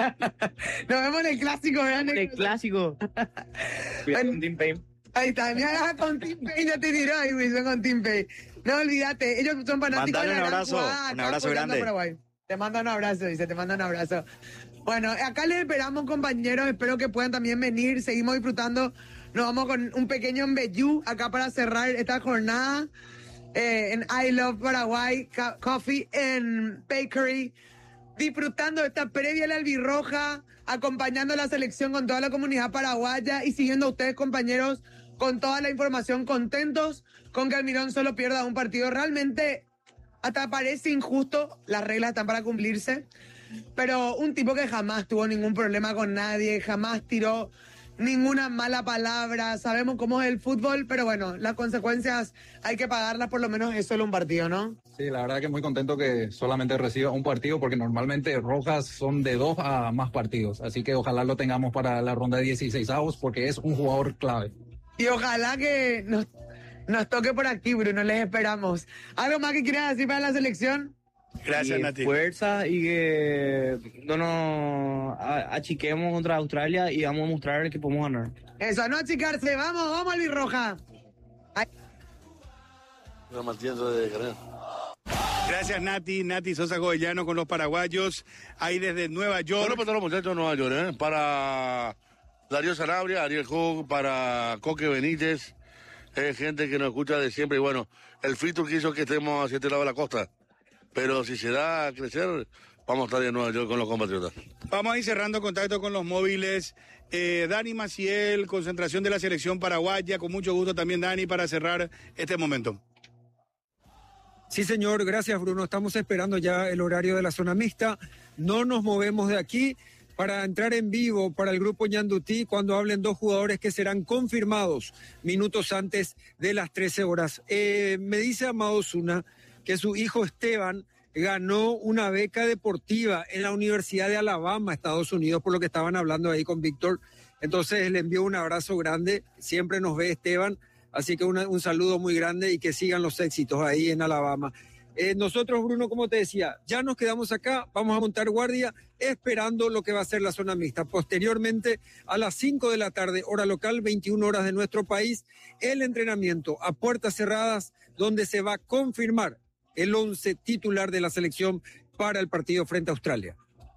Nos vemos en el clásico, ¿verdad? En el clásico. Cuidado con Team Payne. Ahí está, mira, con Tim Pay ya te tiró ahí, Wilson, con Tim Pay. No olvídate, ellos son fanáticos Mandale de la un gran abrazo, jugada, un acá abrazo apoyando a grande. Paraguay. Te manda un abrazo, dice, te manda un abrazo. Bueno, acá les esperamos, compañeros, espero que puedan también venir, seguimos disfrutando. Nos vamos con un pequeño embellú acá para cerrar esta jornada eh, en I Love Paraguay, ca- Coffee and Bakery, disfrutando de esta previa a la albirroja, acompañando a la selección con toda la comunidad paraguaya y siguiendo a ustedes, compañeros, con toda la información, contentos con que Almirón solo pierda un partido. Realmente hasta parece injusto, las reglas están para cumplirse, pero un tipo que jamás tuvo ningún problema con nadie, jamás tiró ninguna mala palabra, sabemos cómo es el fútbol, pero bueno, las consecuencias hay que pagarlas, por lo menos es solo un partido, ¿no? Sí, la verdad que muy contento que solamente reciba un partido, porque normalmente rojas son de dos a más partidos. Así que ojalá lo tengamos para la ronda de dieciseisavos, porque es un jugador clave. Y ojalá que nos, nos toque por aquí, Bruno, les esperamos. ¿Algo más que quieras decir para la selección? Gracias, y Nati. fuerza y que no nos a- achiquemos contra Australia y vamos a mostrar que podemos ganar. Eso, no achicarse, vamos, vamos, albirroja. Gracias, Nati. Nati Sosa Goyano con los paraguayos. Ahí desde Nueva York. Solo para todos los muchachos de Nueva York, ¿eh? Para Darío Sanabria, Ariel Hook, para Coque Benítez, eh, gente que nos escucha de siempre. Y bueno, el feature que hizo que estemos hacia este lado de la costa. Pero si se da a crecer, vamos a estar en Nueva York con los compatriotas. Vamos a ir cerrando contacto con los móviles. Eh, Dani Maciel, concentración de la selección paraguaya. Con mucho gusto también, Dani, para cerrar este momento. Sí, señor, gracias, Bruno. Estamos esperando ya el horario de la zona mixta. No nos movemos de aquí para entrar en vivo para el grupo Ñandutí cuando hablen dos jugadores que serán confirmados minutos antes de las trece horas. Eh, me dice Amado Zuna que su hijo Esteban ganó una beca deportiva en la Universidad de Alabama, Estados Unidos, por lo que estaban hablando ahí con Víctor. Entonces le envío un abrazo grande. Siempre nos ve Esteban. Así que una, un saludo muy grande y que sigan los éxitos ahí en Alabama. Eh, nosotros, Bruno, como te decía, ya nos quedamos acá, vamos a montar guardia esperando lo que va a ser la zona mixta. Posteriormente, a las cinco de la tarde, hora local, veintiuna horas de nuestro país, el entrenamiento a puertas cerradas, donde se va a confirmar el once titular de la selección para el partido frente a Australia.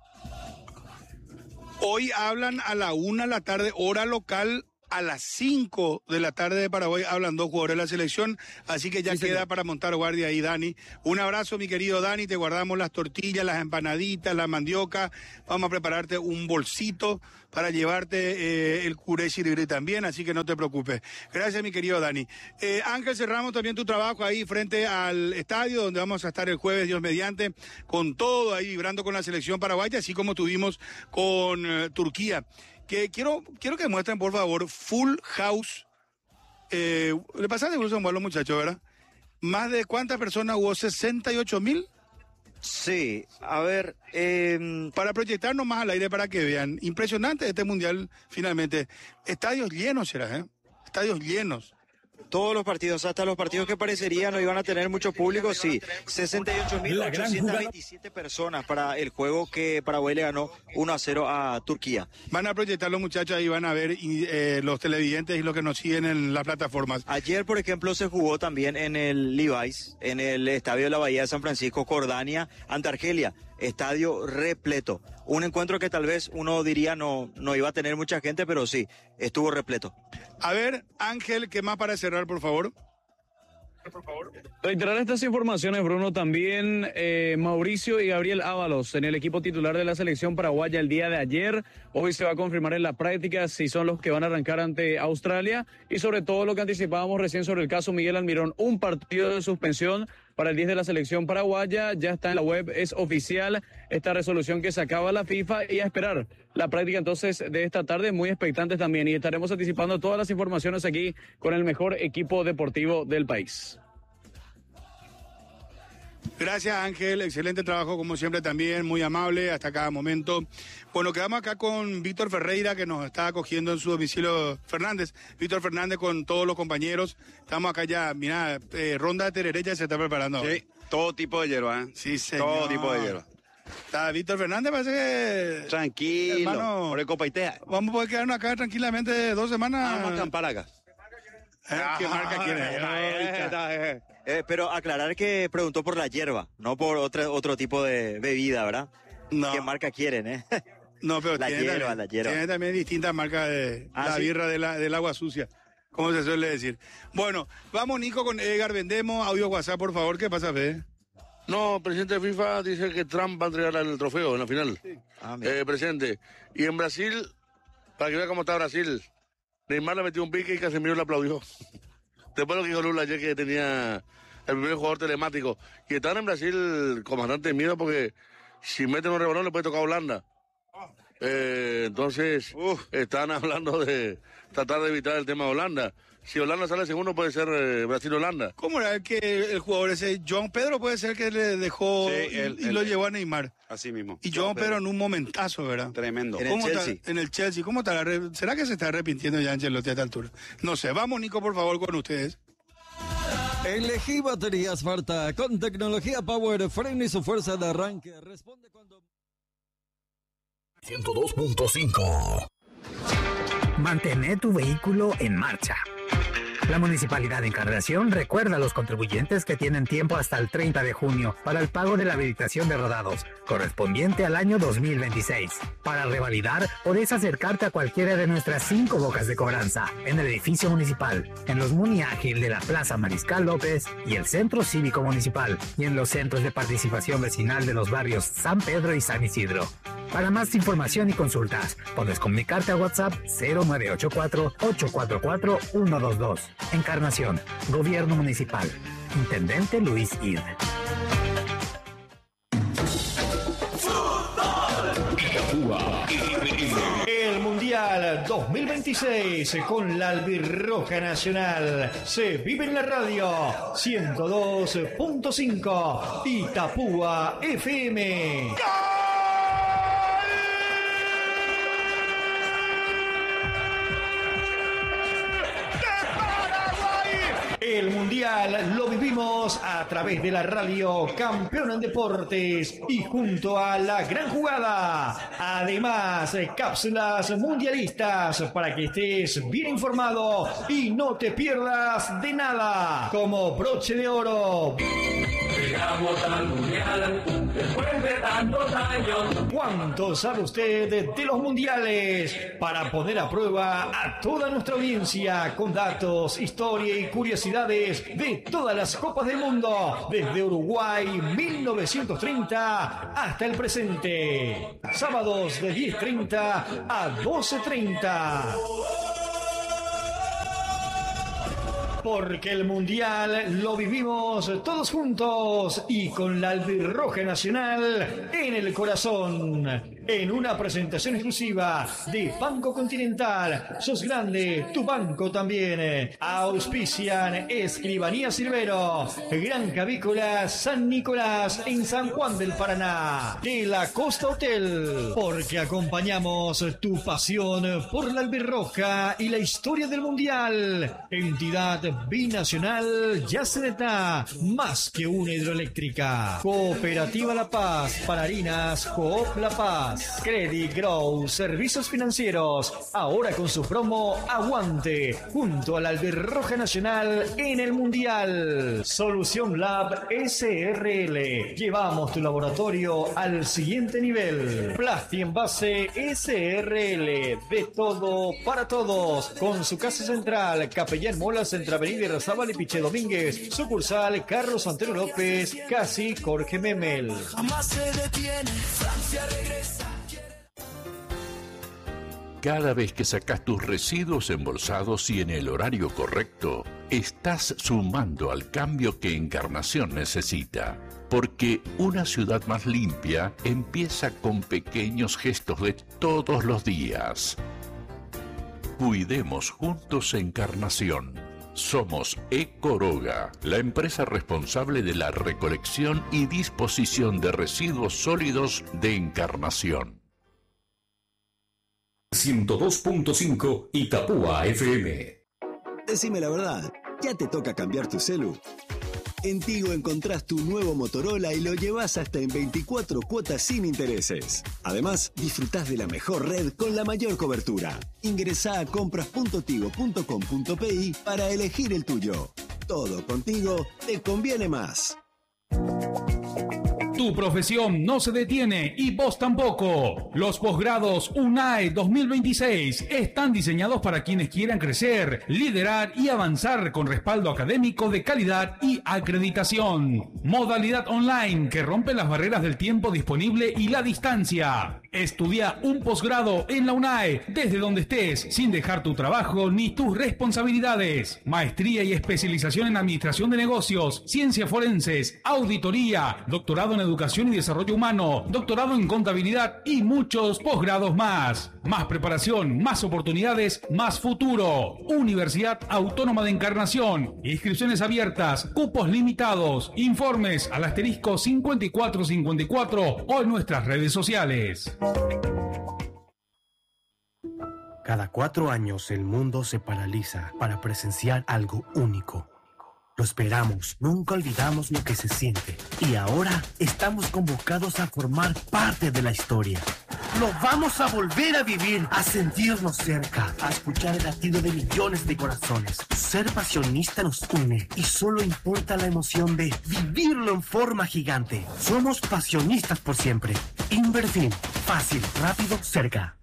Hoy hablan a la una de la tarde, hora local. A las cinco de la tarde de Paraguay hablan dos jugadores de la selección, así que ya sí, queda señor. Para montar guardia ahí, Dani. Un abrazo, mi querido Dani, te guardamos las tortillas, las empanaditas, la mandioca, vamos a prepararte un bolsito para llevarte eh, el curé sirigri también, así que no te preocupes. Gracias, mi querido Dani. Eh, Ángel, cerramos también tu trabajo ahí frente al estadio, donde vamos a estar el jueves, Dios mediante, con todo ahí, vibrando con la selección paraguaya, así como tuvimos con eh, Turquía. Que quiero, quiero que muestren, por favor, Full House. Eh, le pasaste incluso a los muchachos, ¿verdad? ¿Más de cuántas personas hubo? ¿sesenta y ocho mil? Sí, a ver... Eh... Para proyectarnos más al aire para que vean. Impresionante este mundial, finalmente. Estadios llenos, será, ¿eh? Estadios llenos. Todos los partidos, hasta los partidos que parecerían no iban a tener mucho público, sí. sesenta y ocho mil ochocientas veintisiete personas para el juego que Paraguay le ganó uno a cero a Turquía. Van a proyectar los muchachos ahí, van a ver y, eh, los televidentes y los que nos siguen en las plataformas. Ayer, por ejemplo, se jugó también en el Levi's, en el Estadio de la Bahía de San Francisco, Jordania, ante Argelia. Estadio repleto. Un encuentro que tal vez uno diría no, no iba a tener mucha gente, pero sí, estuvo repleto. A ver, Ángel, ¿qué más para cerrar, por favor? Reiterar estas informaciones, Bruno, también eh, Mauricio y Gabriel Ábalos en el equipo titular de la selección paraguaya el día de ayer. Hoy se va a confirmar en la práctica si son los que van a arrancar ante Australia y sobre todo lo que anticipábamos recién sobre el caso Miguel Almirón, un partido de suspensión para el diez de la selección paraguaya. Ya está en la web, es oficial esta resolución que sacaba la FIFA y a esperar la práctica entonces de esta tarde, muy expectantes también, y estaremos anticipando todas las informaciones aquí con el mejor equipo deportivo del país. Gracias, Ángel, excelente trabajo como siempre también, muy amable hasta cada momento. Bueno, quedamos acá con Víctor Ferreira, que nos está acogiendo en su domicilio Fernández. Víctor Fernández con todos los compañeros. Estamos acá ya, mira, eh, ronda de tereré ya se está preparando. Sí, todo tipo de hierba, ¿eh? Sí, señor. Todo tipo de hierba. Está Víctor Fernández, parece que... Tranquilo, hermano, por el Copaitea. Vamos a poder quedarnos acá tranquilamente dos semanas. Vamos a acampar acá. ¿Eh? ¿Qué marca quiere? Eh, eh, pero aclarar que preguntó por la hierba, no por otro, otro tipo de bebida, ¿verdad? No. ¿Qué marca quieren, eh? No, pero la tiene, hierba, también, la hierba. Tiene también distintas marcas de ¿Ah, la sí? birra de la, del agua sucia, como se suele decir. Bueno, vamos, Nico, con Edgar Vendemos. Audio WhatsApp, por favor. ¿Qué pasa, Fede? No, presidente de FIFA dice que Trump va a entregar el trofeo en la final. Sí. Ah, eh, presidente. Y en Brasil, para que vea cómo está Brasil, Neymar le metió un pique y Casemiro le aplaudió. Después lo que dijo Lula ayer, que tenía el primer jugador telemático. Y están en Brasil con bastante miedo porque si meten un rebalón le puede tocar a Holanda. Eh, entonces, Uf. están hablando de tratar de evitar el tema de Holanda. Si Holanda sale segundo, puede ser eh, Brasil-Holanda. ¿Cómo era que el jugador ese, João Pedro, puede ser que le dejó Sí, y, él- y él- lo llevó a Neymar? Así mismo. Y João Pedro en un momentazo, ¿verdad? Tremendo. En el ¿Cómo Chelsea. Está, en el Chelsea. ¿Cómo está la re- ¿Será que se está arrepintiendo ya Ancelotti a esta altura? No sé. Vamos, Nico, por favor, con ustedes. Elegí baterías Sparta con tecnología Power, freno y su fuerza de arranque. Responde cuando... ciento dos punto cinco. Mantener tu vehículo en marcha. La Municipalidad de Encarnación recuerda a los contribuyentes que tienen tiempo hasta el treinta de junio para el pago de la habilitación de rodados, correspondiente al año dos mil veintiséis. Para revalidar, podés acercarte a cualquiera de nuestras cinco bocas de cobranza, en el edificio municipal, en los Muni Ágil de la Plaza Mariscal López y el Centro Cívico Municipal, y en los centros de participación vecinal de los barrios San Pedro y San Isidro. Para más información y consultas, puedes comunicarte a WhatsApp cero nueve ocho cuatro, ocho cuatro cuatro, uno dos dos. Encarnación, Gobierno Municipal. Intendente Luis Id. El Mundial dos mil veintiséis con la Albirroja Nacional se vive en la radio ciento dos punto cinco Itapúa F M. El Mundial lo vivimos a través de la radio Campeón en Deportes y junto a La Gran Jugada. Además, cápsulas mundialistas para que estés bien informado y no te pierdas de nada. Como broche de oro. Llegamos al Mundial después de tantos años. ¿Cuánto sabe usted de los mundiales? Para poner a prueba a toda nuestra audiencia con datos, historia y curiosidades de todas las copas del mundo, desde Uruguay mil novecientos treinta hasta el presente. Sábados de diez treinta a doce treinta. Porque el Mundial lo vivimos todos juntos y con la Albirroja Nacional en el corazón. En una presentación exclusiva de Banco Continental. Sos grande, tu banco también. Auspician Escribanía Silvero, Granja Avícola San Nicolás en San Juan del Paraná. De la Costa Hotel. Porque acompañamos tu pasión por la Albirroja y la historia del Mundial. Entidad binacional Yaceneta, más que una hidroeléctrica. Cooperativa La Paz, para harinas Coop La Paz. Credit Grow, servicios financieros, ahora con su promo Aguante, junto a la Albirroja Nacional en el Mundial. Solución Lab S R L, llevamos tu laboratorio al siguiente nivel. Plasti Envase S R L, de todo para todos, con su casa central, Capellán Molas, entre Avenida Irrazábal y Piche Domínguez, sucursal Carlos Antonio López, casi Jorge Memel. Jamás se detiene, Francia regresa. Cada vez que sacas tus residuos embolsados y en el horario correcto, estás sumando al cambio que Encarnación necesita. Porque una ciudad más limpia empieza con pequeños gestos de todos los días. Cuidemos juntos Encarnación. Somos Ecoroga, la empresa responsable de la recolección y disposición de residuos sólidos de Encarnación. ciento dos punto cinco Itapúa F M. Decime la verdad, ¿ya te toca cambiar tu celu? En Tigo encontrás tu nuevo Motorola y lo llevas hasta en veinticuatro cuotas sin intereses. Además, disfrutás de la mejor red con la mayor cobertura. Ingresá a compras punto tigo punto com punto pi para elegir el tuyo. Todo contigo te conviene más. Tu profesión no se detiene y vos tampoco. Los posgrados UNAE dos mil veintiséis están diseñados para quienes quieran crecer, liderar y avanzar con respaldo académico de calidad y acreditación. Modalidad online que rompe las barreras del tiempo disponible y la distancia. Estudia un posgrado en la UNAE desde donde estés, sin dejar tu trabajo ni tus responsabilidades. Maestría y especialización en administración de negocios, ciencias forenses, auditoría, doctorado en Educación y Desarrollo Humano, doctorado en Contabilidad y muchos posgrados más. Más preparación, más oportunidades, más futuro. Universidad Autónoma de Encarnación. Inscripciones abiertas, cupos limitados. Informes al asterisco cincuenta y cuatro cincuenta y cuatro o en nuestras redes sociales. Cada cuatro años el mundo se paraliza para presenciar algo único. Lo esperamos, nunca olvidamos lo que se siente. Y ahora estamos convocados a formar parte de la historia. Lo vamos a volver a vivir, a sentirnos cerca, a escuchar el latido de millones de corazones. Ser pasionista nos une y solo importa la emoción de vivirlo en forma gigante. Somos pasionistas por siempre. Inverfin, fácil, rápido, cerca.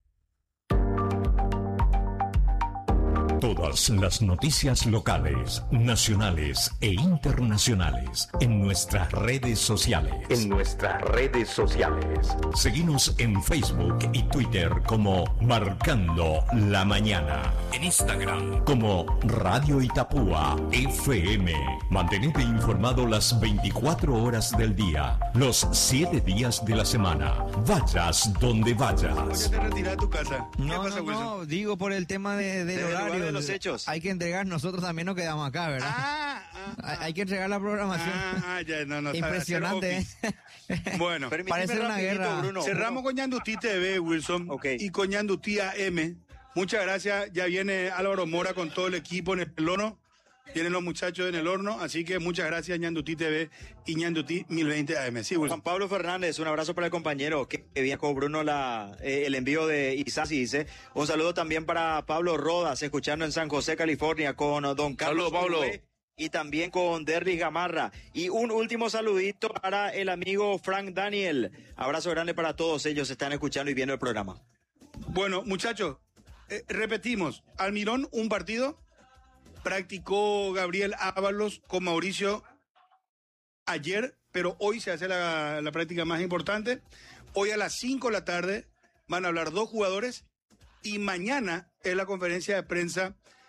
Todas las noticias locales, nacionales e internacionales en nuestras redes sociales. En nuestras redes sociales. Seguinos en Facebook y Twitter como Marcando la Mañana. En Instagram como Radio Itapúa F M. Mantenete informado las veinticuatro horas del día, los siete días de la semana. Vayas donde vayas. ¿Por qué te retiras de tu casa? ¿Qué No, pasa, no, Wilson? no, digo por el tema de, del Del lugar horario. de los hechos. Hay que entregar, nosotros también nos quedamos acá, ¿verdad? Ah, ah, hay, hay que entregar la programación. ah, ah, ya, no, no, está- Impresionante, hacer office. Bueno, Parece una rapidito, guerra. Bruno. cerramos con Ñandutí T V, Wilson, y con Ñandutí A M. Muchas gracias. Ya viene Álvaro Mora con todo el equipo en el horno. Vienen los muchachos en el horno. Así que muchas gracias, Ñandutí T V y Ñandutí mil veinte A M. Sí, Wilson. Juan Pablo Fernández, un abrazo para el compañero que que viajó Bruno la, eh, el envío de Isasi, dice. Un saludo también para Pablo Rodas, escuchando en San José, California, con don Carlos Saludos, Pablo. Uruguay y también con Derry Gamarra. Y un último saludito para el amigo Frank Daniel. Abrazo grande para todos ellos, están escuchando y viendo el programa. Bueno, muchachos, eh, repetimos. Almirón, un partido. Practicó Gabriel Ábalos con Mauricio ayer, pero hoy se hace la, la práctica más importante. Hoy a las cinco de la tarde van a hablar dos jugadores y mañana es la conferencia de prensa